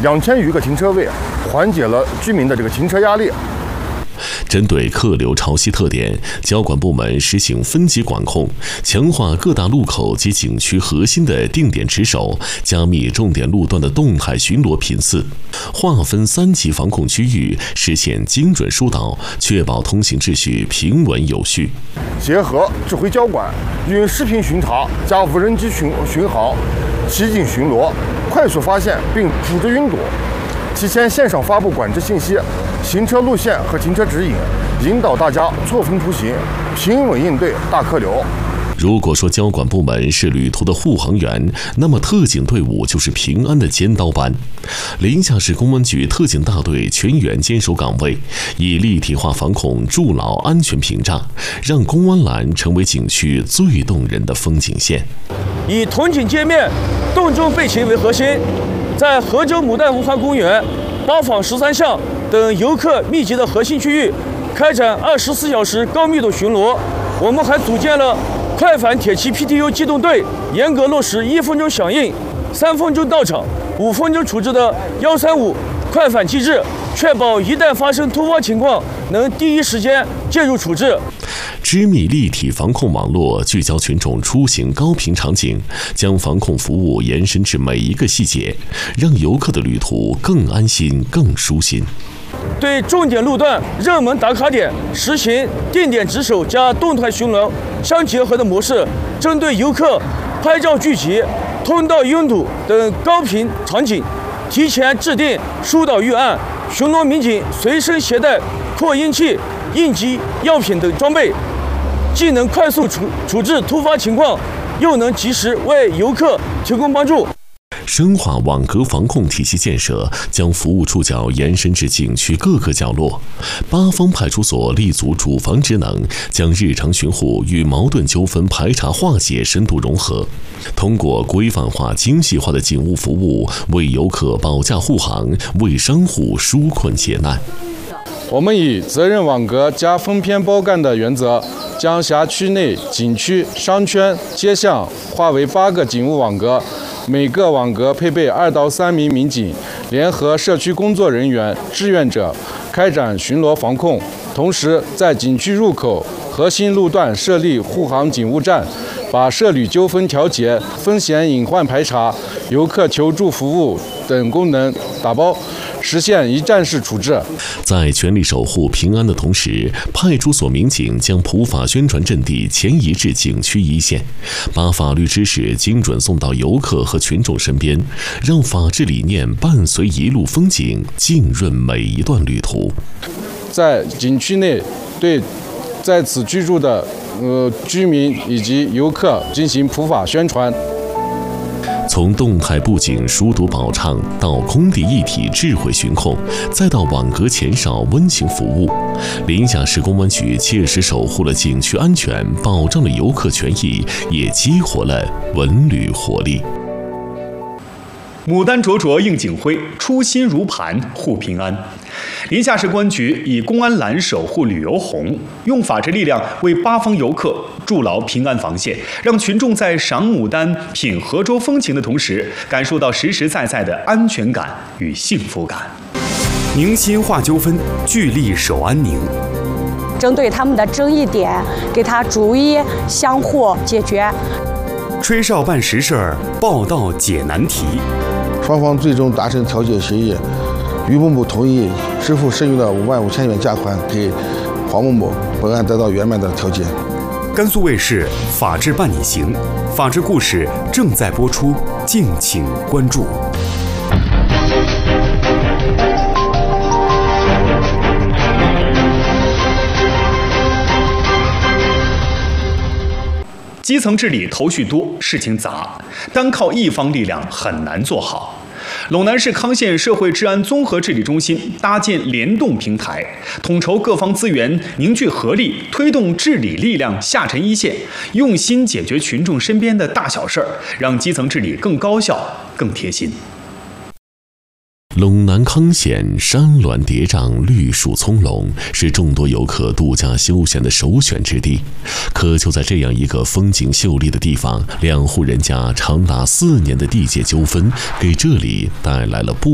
2000余个停车位，缓解了居民的这个停车压力。 针对客流潮汐特点，交管部门实行分级管控，强化各大路口及景区核心的定点值守，加密重点路段的动态巡逻频次，划分3级防控区域，实现精准疏导，确保通行秩序平稳有序。 结合智慧交管与视频巡查加无人机巡航，齐景巡逻，快速发现并处置拥堵。提前线上发布管制信息、行车路线和停车指引，引导大家错峰出行，平稳应对大客流。 如果说交管部门是旅途的护航员，那么特警队伍就是平安的尖刀班。临夏市公安局特警大队全员坚守岗位，以立体化防控筑牢安全屏障，让公安栏成为景区最动人的风景线。 以同景街面、洞中备勤为核心，在河州牡丹文化公园、八坊13巷等游客密集的核心区域开展24小时高密度巡逻。我们还组建了快反铁骑 PTU 机动队，严格落实1分钟响应、3分钟到场、5分钟处置的135快反机制，确保一旦发生突发情况，能第一时间介入处置。 织密立体防控网络聚焦群众出行高频场景，将防控服务延伸至每一个细节，让游客的旅途更安心、更舒心。 对重点路段、热门打卡点实行定点值守加动态巡逻相结合的模式，针对游客拍照聚集、通道拥堵等高频场景，提前制定疏导预案。巡逻民警随身携带扩音器、应急药品等装备，既能快速处置突发情况，又能及时为游客提供帮助。 深化网格防控体系建设，将服务触角延伸至景区各个角落。八方派出所立足主防职能，将日常巡护与矛盾纠纷排查化解深度融合，通过规范化、精细化的警务服务，为游客保驾护航，为商户纾困解难。 我们以责任网格加分篇包干的原则，将辖区内景区、商圈、街巷划为8个警务网格，每个网格配备2到3名民警，联合社区工作人员、志愿者开展巡逻防控。同时，在景区入口核心路段设立护航警务站，把涉旅纠纷调解、风险隐患排查、游客求助服务等功能打包，实现一站式处置。 在全力守护平安的同时，派出所民警将普法宣传阵地迁移至景区一线，把法律知识精准送到游客和群众身边，让法治理念伴随一路风景，浸润每一段旅途。 在景区内，对在此居住的居民以及游客进行普法宣传。 从动态布景疏堵保畅，到空地一体智慧巡控，再到网格减少温情服务，临夏市公安局切实守护了景区安全，保障了游客权益，也激活了文旅活力。 牡丹灼灼映景辉，初心如磐护平安。临夏市公安局以公安栏守护旅游红，用法治力量为八方游客筑牢平安防线，让群众在赏牡丹、品河州风情的同时，感受到实实在在的安全感与幸福感。 凝心化纠纷，聚力守安宁。 针对他们的争议点，给他逐一相互解决。 吹哨办实事儿，报道解难题。 双方最终达成调解协议，于某某同意支付剩余的55000元价款给黄某某，本案得到圆满的调解。 甘肃卫视《法治伴你行》，法治故事正在播出，敬请关注。 基层治理头绪多，事情杂，单靠一方力量很难做好。陇南市康县社会治安综合治理中心搭建联动平台，统筹各方资源，凝聚合力，推动治理力量下沉一线，用心解决群众身边的大小事儿，让基层治理更高效、更贴心。 陇南康县山峦叠嶂，绿树葱茏，是众多游客度假休闲的首选之地。可就在这样一个风景秀丽的地方，2户人家长达4年的地界纠纷，给这里带来了不